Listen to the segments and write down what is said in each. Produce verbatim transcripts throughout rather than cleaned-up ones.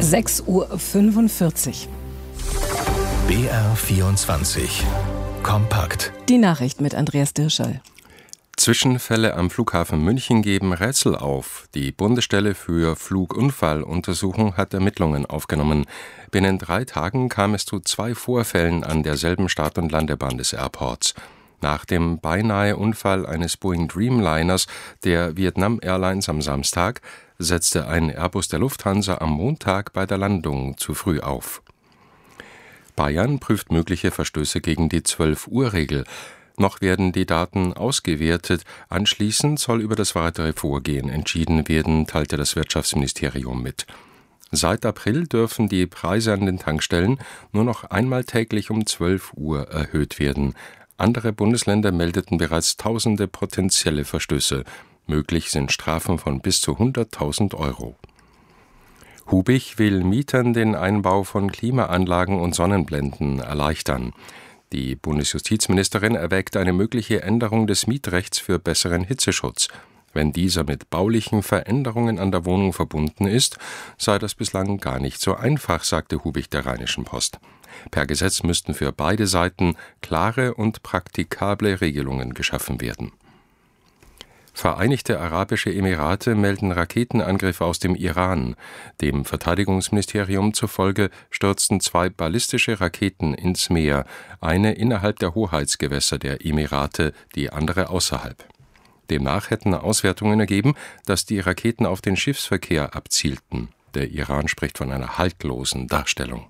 sechs Uhr fünfundvierzig. B R vierundzwanzig. Kompakt. Die Nachricht mit Andreas Dirschall. Zwischenfälle am Flughafen München geben Rätsel auf. Die Bundesstelle für Flugunfalluntersuchung hat Ermittlungen aufgenommen. Binnen drei Tagen kam es zu zwei Vorfällen an derselben Start- und Landebahn des Airports. Nach dem beinahe Unfall eines Boeing Dreamliners der Vietnam Airlines am Samstag setzte ein Airbus der Lufthansa am Montag bei der Landung zu früh auf. Bayern prüft mögliche Verstöße gegen die zwölf-Uhr-Regel. Noch werden die Daten ausgewertet. Anschließend soll über das weitere Vorgehen entschieden werden, teilte das Wirtschaftsministerium mit. Seit April dürfen die Preise an den Tankstellen nur noch einmal täglich um zwölf Uhr erhöht werden. Andere Bundesländer meldeten bereits tausende potenzielle Verstöße. Möglich sind Strafen von bis zu hunderttausend Euro. Hubich will Mietern den Einbau von Klimaanlagen und Sonnenblenden erleichtern. Die Bundesjustizministerin erwägt eine mögliche Änderung des Mietrechts für besseren Hitzeschutz. Wenn dieser mit baulichen Veränderungen an der Wohnung verbunden ist, sei das bislang gar nicht so einfach, sagte Hubich der Rheinischen Post. Per Gesetz müssten für beide Seiten klare und praktikable Regelungen geschaffen werden. Vereinigte Arabische Emirate melden Raketenangriffe aus dem Iran. Dem Verteidigungsministerium zufolge stürzten zwei ballistische Raketen ins Meer, eine innerhalb der Hoheitsgewässer der Emirate, die andere außerhalb. Demnach hätten Auswertungen ergeben, dass die Raketen auf den Schiffsverkehr abzielten. Der Iran spricht von einer haltlosen Darstellung.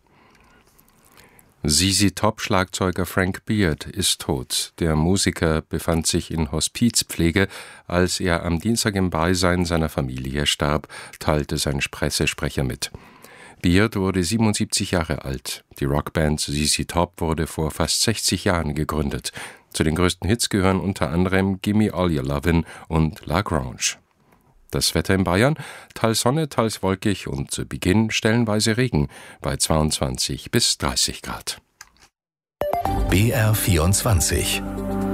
Z Z Top-Schlagzeuger Frank Beard ist tot. Der Musiker befand sich in Hospizpflege, als er am Dienstag im Beisein seiner Familie starb, teilte sein Pressesprecher mit. Beard wurde siebenundsiebzig Jahre alt. Die Rockband Z Z Top wurde vor fast sechzig Jahren gegründet. Zu den größten Hits gehören unter anderem Gimme All Your Lovin' und La Grange. Das Wetter in Bayern, teils Sonne, teils wolkig und zu Beginn stellenweise Regen bei zweiundzwanzig bis dreißig Grad. B R vierundzwanzig.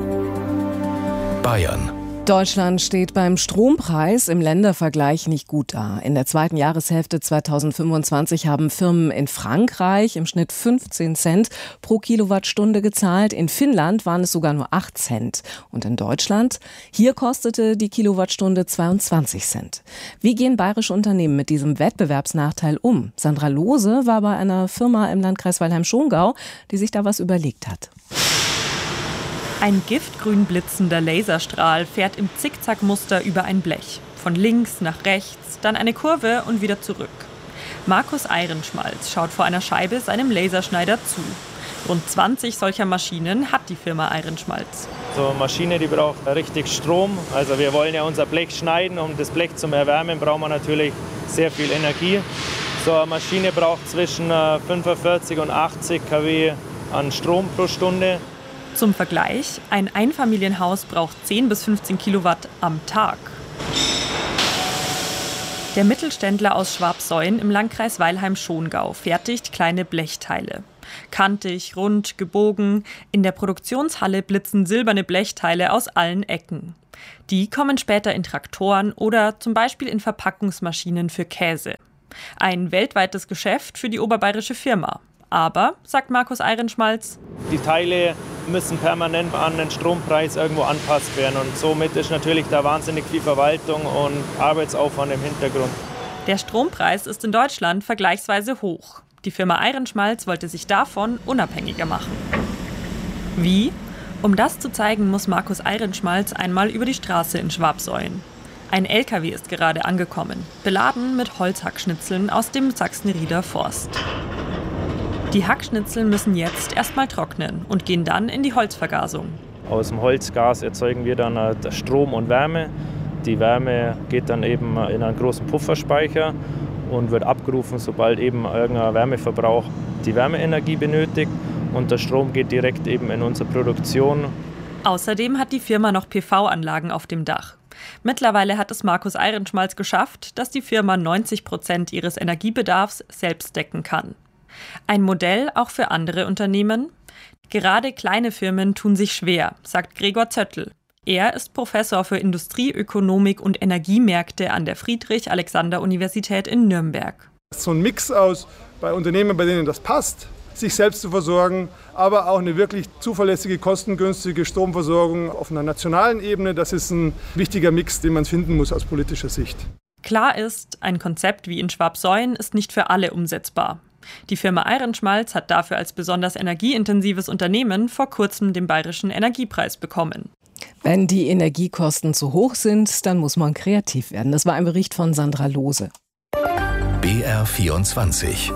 Bayern. Deutschland steht beim Strompreis im Ländervergleich nicht gut da. In der zweiten Jahreshälfte zweitausendfünfundzwanzig haben Firmen in Frankreich im Schnitt fünfzehn Cent pro Kilowattstunde gezahlt. In Finnland waren es sogar nur acht Cent. Und in Deutschland? Hier kostete die Kilowattstunde zweiundzwanzig Cent. Wie gehen bayerische Unternehmen mit diesem Wettbewerbsnachteil um? Sandra Lohse war bei einer Firma im Landkreis Weilheim-Schongau, die sich da was überlegt hat. Ein giftgrün blitzender Laserstrahl fährt im Zickzackmuster über ein Blech. Von links nach rechts, dann eine Kurve und wieder zurück. Markus Eirenschmalz schaut vor einer Scheibe seinem Laserschneider zu. Rund zwanzig solcher Maschinen hat die Firma Eirenschmalz. So eine Maschine, die braucht richtig Strom. Also wir wollen ja unser Blech schneiden. Um das Blech zu erwärmen, brauchen wir natürlich sehr viel Energie. So eine Maschine braucht zwischen fünfundvierzig und achtzig Kilowatt an Strom pro Stunde. Zum Vergleich, ein Einfamilienhaus braucht zehn bis fünfzehn Kilowatt am Tag. Der Mittelständler aus Schwabsäuen im Landkreis Weilheim-Schongau fertigt kleine Blechteile. Kantig, rund, gebogen. In der Produktionshalle blitzen silberne Blechteile aus allen Ecken. Die kommen später in Traktoren oder zum Beispiel in Verpackungsmaschinen für Käse. Ein weltweites Geschäft für die oberbayerische Firma. Aber, sagt Markus Eirenschmalz, die Teile müssen permanent an den Strompreis irgendwo angepasst werden. Und somit ist natürlich da wahnsinnig viel Verwaltung und Arbeitsaufwand im Hintergrund. Der Strompreis ist in Deutschland vergleichsweise hoch. Die Firma Eirenschmalz wollte sich davon unabhängiger machen. Wie? Um das zu zeigen, muss Markus Eirenschmalz einmal über die Straße in Schwabsäuen. Ein L K W ist gerade angekommen, beladen mit Holzhackschnitzeln aus dem Sachsenrieder Forst. Die Hackschnitzel müssen jetzt erstmal trocknen und gehen dann in die Holzvergasung. Aus dem Holzgas erzeugen wir dann Strom und Wärme. Die Wärme geht dann eben in einen großen Pufferspeicher und wird abgerufen, sobald eben irgendein Wärmeverbrauch die Wärmeenergie benötigt. Und der Strom geht direkt eben in unsere Produktion. Außerdem hat die Firma noch P V-Anlagen auf dem Dach. Mittlerweile hat es Markus Eirenschmalz geschafft, dass die Firma neunzig Prozent ihres Energiebedarfs selbst decken kann. Ein Modell auch für andere Unternehmen? Gerade kleine Firmen tun sich schwer, sagt Gregor Zöttl. Er ist Professor für Industrieökonomik und Energiemärkte an der Friedrich-Alexander-Universität in Nürnberg. So ein Mix aus bei Unternehmen, bei denen das passt, sich selbst zu versorgen, aber auch eine wirklich zuverlässige, kostengünstige Stromversorgung auf einer nationalen Ebene. Das ist ein wichtiger Mix, den man finden muss aus politischer Sicht. Klar ist, ein Konzept wie in Schwabsäulen ist nicht für alle umsetzbar. Die Firma Eirenschmalz hat dafür als besonders energieintensives Unternehmen vor kurzem den bayerischen Energiepreis bekommen. Wenn die Energiekosten zu hoch sind, dann muss man kreativ werden. Das war ein Bericht von Sandra Lohse. B R vierundzwanzig.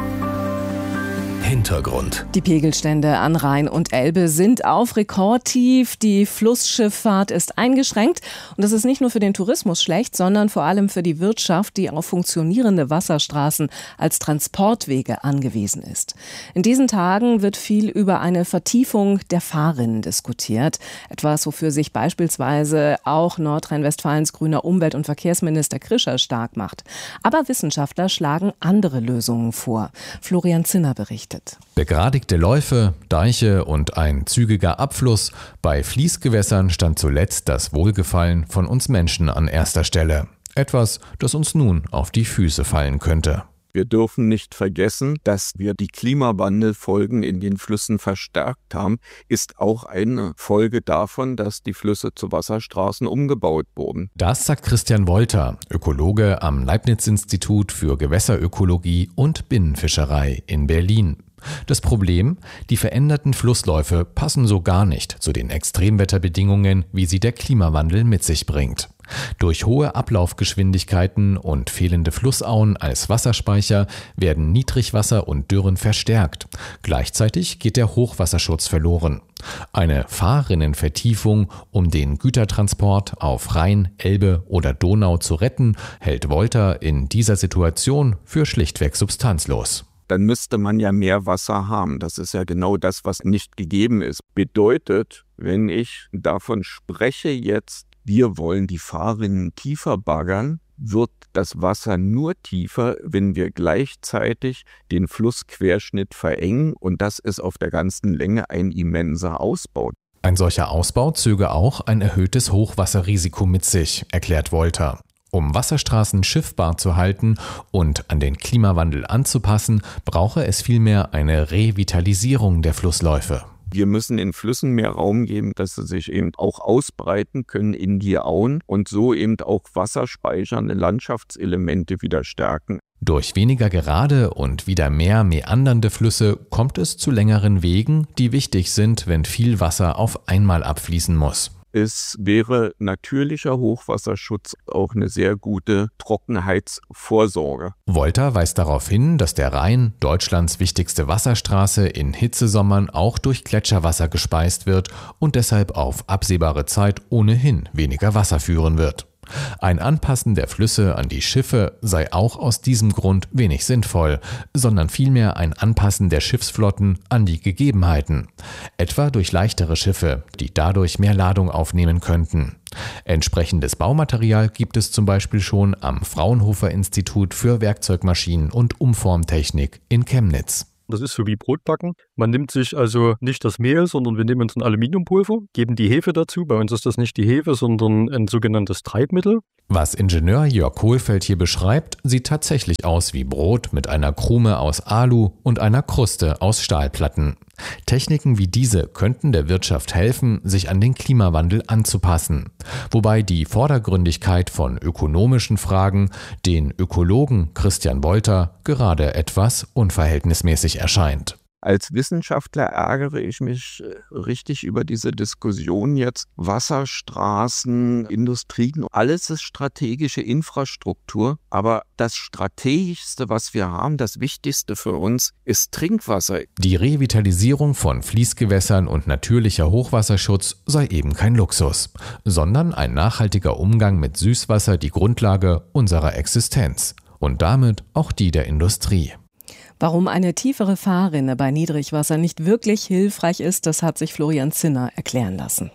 Hintergrund. Die Pegelstände an Rhein und Elbe sind auf Rekordtief. Die Flussschifffahrt ist eingeschränkt. Und das ist nicht nur für den Tourismus schlecht, sondern vor allem für die Wirtschaft, die auf funktionierende Wasserstraßen als Transportwege angewiesen ist. In diesen Tagen wird viel über eine Vertiefung der Fahrrinnen diskutiert. Etwas, wofür sich beispielsweise auch Nordrhein-Westfalens grüner Umwelt- und Verkehrsminister Krischer stark macht. Aber Wissenschaftler schlagen andere Lösungen vor. Florian Zinner berichtet. Begradigte Läufe, Deiche und ein zügiger Abfluss. Bei Fließgewässern stand zuletzt das Wohlgefallen von uns Menschen an erster Stelle. Etwas, das uns nun auf die Füße fallen könnte. Wir dürfen nicht vergessen, dass wir die Klimawandelfolgen in den Flüssen verstärkt haben, ist auch eine Folge davon, dass die Flüsse zu Wasserstraßen umgebaut wurden. Das sagt Christian Wolter, Ökologe am Leibniz-Institut für Gewässerökologie und Binnenfischerei in Berlin. Das Problem? Die veränderten Flussläufe passen so gar nicht zu den Extremwetterbedingungen, wie sie der Klimawandel mit sich bringt. Durch hohe Ablaufgeschwindigkeiten und fehlende Flussauen als Wasserspeicher werden Niedrigwasser und Dürren verstärkt. Gleichzeitig geht der Hochwasserschutz verloren. Eine Fahrrinnenvertiefung, um den Gütertransport auf Rhein, Elbe oder Donau zu retten, hält Wolter in dieser Situation für schlichtweg substanzlos. Dann müsste man ja mehr Wasser haben. Das ist ja genau das, was nicht gegeben ist. Bedeutet, wenn ich davon spreche jetzt, wir wollen die Fahrrinnen tiefer baggern, wird das Wasser nur tiefer, wenn wir gleichzeitig den Flussquerschnitt verengen. Und das ist auf der ganzen Länge ein immenser Ausbau. Ein solcher Ausbau zöge auch ein erhöhtes Hochwasserrisiko mit sich, erklärt Wolter. Um Wasserstraßen schiffbar zu halten und an den Klimawandel anzupassen, brauche es vielmehr eine Revitalisierung der Flussläufe. Wir müssen den Flüssen mehr Raum geben, dass sie sich eben auch ausbreiten können in die Auen und so eben auch wasserspeichernde Landschaftselemente wieder stärken. Durch weniger gerade und wieder mehr meandernde Flüsse kommt es zu längeren Wegen, die wichtig sind, wenn viel Wasser auf einmal abfließen muss. Es wäre natürlicher Hochwasserschutz auch eine sehr gute Trockenheitsvorsorge. Wolter weist darauf hin, dass der Rhein, Deutschlands wichtigste Wasserstraße, in Hitzesommern auch durch Gletscherwasser gespeist wird und deshalb auf absehbare Zeit ohnehin weniger Wasser führen wird. Ein Anpassen der Flüsse an die Schiffe sei auch aus diesem Grund wenig sinnvoll, sondern vielmehr ein Anpassen der Schiffsflotten an die Gegebenheiten. Etwa durch leichtere Schiffe, die dadurch mehr Ladung aufnehmen könnten. Entsprechendes Baumaterial gibt es zum Beispiel schon am Fraunhofer Institut für Werkzeugmaschinen und Umformtechnik in Chemnitz. Das ist so wie Brotbacken. Man nimmt sich also nicht das Mehl, sondern wir nehmen uns ein Aluminiumpulver, geben die Hefe dazu. Bei uns ist das nicht die Hefe, sondern ein sogenanntes Treibmittel. Was Ingenieur Jörg Kohlfeld hier beschreibt, sieht tatsächlich aus wie Brot mit einer Krume aus Alu und einer Kruste aus Stahlplatten. Techniken wie diese könnten der Wirtschaft helfen, sich an den Klimawandel anzupassen. Wobei die Vordergründigkeit von ökonomischen Fragen den Ökologen Christian Wolter gerade etwas unverhältnismäßig erscheint. Als Wissenschaftler ärgere ich mich richtig über diese Diskussion jetzt. Wasserstraßen, Industrien, alles ist strategische Infrastruktur. Aber das Strategischste, was wir haben, das Wichtigste für uns, ist Trinkwasser. Die Revitalisierung von Fließgewässern und natürlicher Hochwasserschutz sei eben kein Luxus, sondern ein nachhaltiger Umgang mit Süßwasser die Grundlage unserer Existenz und damit auch die der Industrie. Warum eine tiefere Fahrrinne bei Niedrigwasser nicht wirklich hilfreich ist, das hat sich Florian Zinner erklären lassen.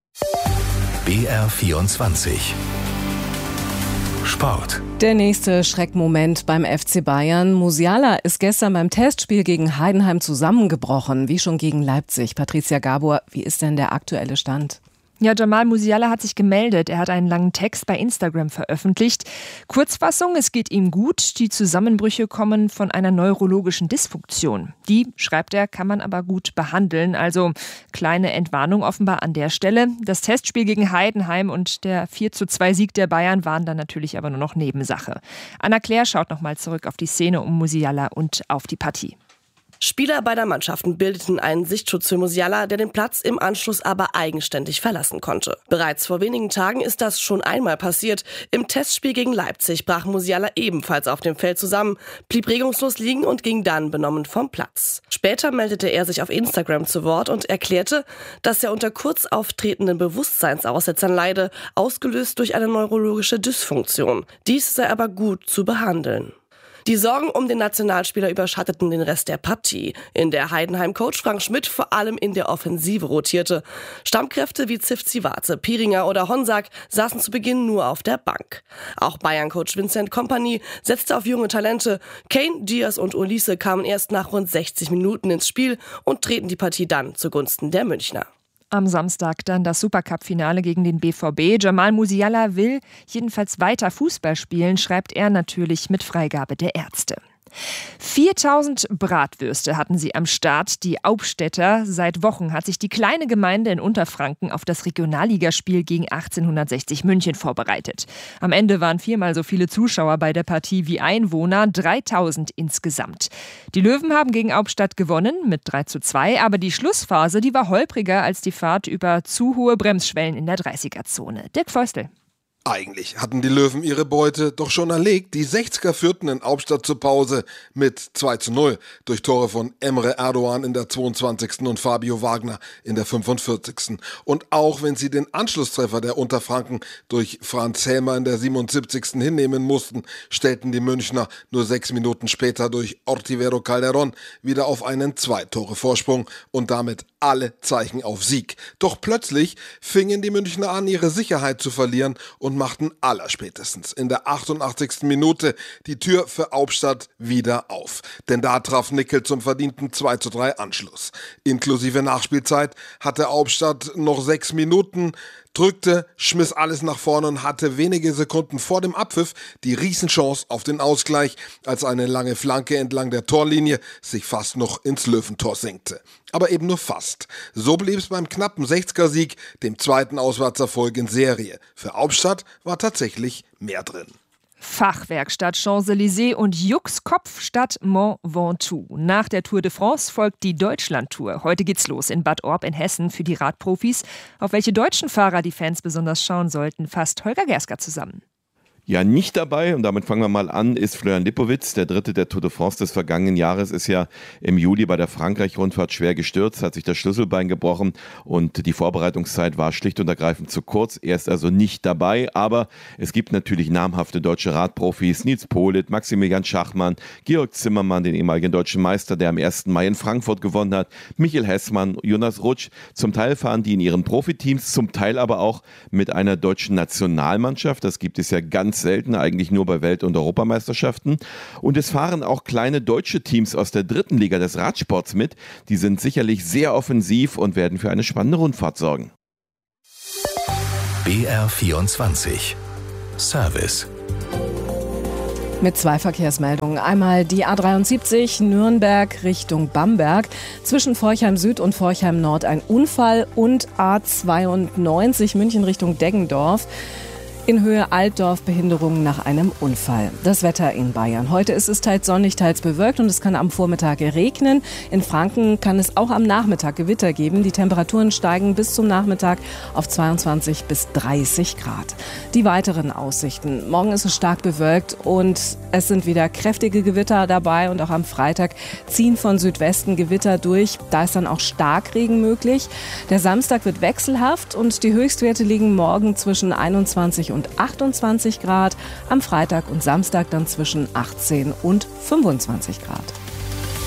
B R vierundzwanzig. Sport. Der nächste Schreckmoment beim F C Bayern. Musiala ist gestern beim Testspiel gegen Heidenheim zusammengebrochen, wie schon gegen Leipzig. Patricia Gabor, wie ist denn der aktuelle Stand? Ja, Jamal Musiala hat sich gemeldet. Er hat einen langen Text bei Instagram veröffentlicht. Kurzfassung, es geht ihm gut. Die Zusammenbrüche kommen von einer neurologischen Dysfunktion. Die, schreibt er, kann man aber gut behandeln. Also kleine Entwarnung offenbar an der Stelle. Das Testspiel gegen Heidenheim und der vier zu zwei Sieg der Bayern waren dann natürlich aber nur noch Nebensache. Anna Claire schaut nochmal zurück auf die Szene um Musiala und auf die Partie. Spieler beider Mannschaften bildeten einen Sichtschutz für Musiala, der den Platz im Anschluss aber eigenständig verlassen konnte. Bereits vor wenigen Tagen ist das schon einmal passiert. Im Testspiel gegen Leipzig brach Musiala ebenfalls auf dem Feld zusammen, blieb regungslos liegen und ging dann benommen vom Platz. Später meldete er sich auf Instagram zu Wort und erklärte, dass er unter kurz auftretenden Bewusstseinsaussetzern leide, ausgelöst durch eine neurologische Dysfunktion. Dies sei aber gut zu behandeln. Die Sorgen um den Nationalspieler überschatteten den Rest der Partie, in der Heidenheim-Coach Frank Schmidt vor allem in der Offensive rotierte. Stammkräfte wie Zivcivaze, Piringer oder Honsack saßen zu Beginn nur auf der Bank. Auch Bayern-Coach Vincent Kompany setzte auf junge Talente. Kane, Diaz und Olise kamen erst nach rund sechzig Minuten ins Spiel und drehten die Partie dann zugunsten der Münchner. Am Samstag dann das Supercup-Finale gegen den B V B. Jamal Musiala will jedenfalls weiter Fußball spielen, schreibt er natürlich mit Freigabe der Ärzte. viertausend Bratwürste hatten sie am Start, die Aubstädter. Seit Wochen hat sich die kleine Gemeinde in Unterfranken auf das Regionalligaspiel gegen achtzehnhundertsechzig München vorbereitet. Am Ende waren viermal so viele Zuschauer bei der Partie wie Einwohner, dreitausend insgesamt. Die Löwen haben gegen Aubstadt gewonnen mit drei zu zwei, aber die Schlussphase, die war holpriger als die Fahrt über zu hohe Bremsschwellen in der dreißiger-Zone. Dirk Feustel. Eigentlich hatten die Löwen ihre Beute doch schon erlegt. Die sechziger führten in Aubstadt zur Pause mit zwei zu null durch Tore von Emre Erdogan in der zweiundzwanzigsten und Fabio Wagner in der fünfundvierzigsten Und auch wenn sie den Anschlusstreffer der Unterfranken durch Franz Helmer in der siebenundsiebzigsten hinnehmen mussten, stellten die Münchner nur sechs Minuten später durch Ortivero Calderón wieder auf einen Zwei-Tore-Vorsprung und damit alle Zeichen auf Sieg. Doch plötzlich fingen die Münchner an, ihre Sicherheit zu verlieren und machten allerspätestens in der achtundachtzigsten Minute die Tür für Aubstadt wieder auf. Denn da traf Nickel zum verdienten zwei zu drei Anschluss. Inklusive Nachspielzeit hatte Aubstadt noch sechs Minuten, drückte, schmiss alles nach vorne und hatte wenige Sekunden vor dem Abpfiff die Riesenchance auf den Ausgleich, als eine lange Flanke entlang der Torlinie sich fast noch ins Löwentor senkte. Aber eben nur fast. So blieb es beim knappen sechziger-Sieg, dem zweiten Auswärtserfolg in Serie. Für Aubstadt war tatsächlich mehr drin. Fachwerkstatt Champs-Élysées und Jux-Kopf statt Mont Ventoux. Nach der Tour de France folgt die Deutschland-Tour. Heute geht's los in Bad Orb in Hessen für die Radprofis. Auf welche deutschen Fahrer die Fans besonders schauen sollten, fasst Holger Gerska zusammen. Ja, nicht dabei, und damit fangen wir mal an, ist Florian Lipowitz, der Dritte der Tour de France des vergangenen Jahres, ist ja im Juli bei der Frankreich-Rundfahrt schwer gestürzt, hat sich das Schlüsselbein gebrochen und die Vorbereitungszeit war schlicht und ergreifend zu kurz. Er ist also nicht dabei, aber es gibt natürlich namhafte deutsche Radprofis, Nils Politt, Maximilian Schachmann, Georg Zimmermann, den ehemaligen deutschen Meister, der am ersten Mai in Frankfurt gewonnen hat, Michael Hessmann, Jonas Rutsch. Zum Teil fahren die in ihren Profiteams, zum Teil aber auch mit einer deutschen Nationalmannschaft. Das gibt es ja ganz selten, eigentlich nur bei Welt- und Europameisterschaften. Und es fahren auch kleine deutsche Teams aus der dritten Liga des Radsports mit. Die sind sicherlich sehr offensiv und werden für eine spannende Rundfahrt sorgen. B R vierundzwanzig Service. Mit zwei Verkehrsmeldungen. Einmal die A dreiundsiebzig Nürnberg Richtung Bamberg. Zwischen Forchheim Süd und Forchheim Nord ein Unfall und A zweiundneunzig München Richtung Deggendorf. In Höhe Altdorf Behinderungen nach einem Unfall. Das Wetter in Bayern. Heute ist es teils sonnig, teils bewölkt und es kann am Vormittag regnen. In Franken kann es auch am Nachmittag Gewitter geben. Die Temperaturen steigen bis zum Nachmittag auf zweiundzwanzig bis dreißig Grad. Die weiteren Aussichten. Morgen ist es stark bewölkt und es sind wieder kräftige Gewitter dabei und auch am Freitag ziehen von Südwesten Gewitter durch. Da ist dann auch Starkregen möglich. Der Samstag wird wechselhaft und die Höchstwerte liegen morgen zwischen einundzwanzig und achtundzwanzig Grad, am Freitag und Samstag dann zwischen achtzehn und fünfundzwanzig Grad.